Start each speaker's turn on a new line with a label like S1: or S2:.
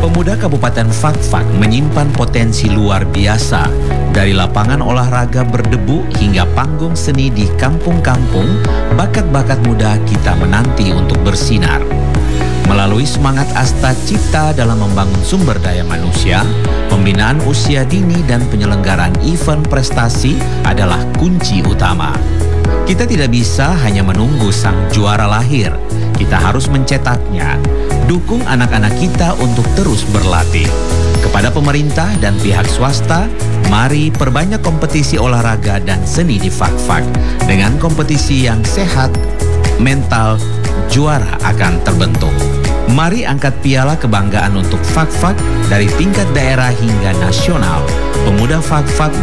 S1: Pemuda Kabupaten Fakfak menyimpan potensi luar biasa. Dari lapangan olahraga berdebu hingga panggung seni di kampung-kampung, bakat-bakat muda kita menanti untuk bersinar. Melalui semangat Asta Cipta dalam membangun sumber daya manusia, pembinaan usia dini dan penyelenggaraan event prestasi adalah kunci utama. Kita tidak bisa hanya menunggu sang juara lahir, kita harus mencetaknya. Dukung anak-anak kita untuk terus berlatih. Kepada pemerintah dan pihak swasta, mari perbanyak kompetisi olahraga dan seni di Fakfak. Dengan kompetisi yang sehat, mental juara akan terbentuk. Mari angkat piala kebanggaan untuk Fakfak dari tingkat daerah hingga nasional. Pemuda Fakfak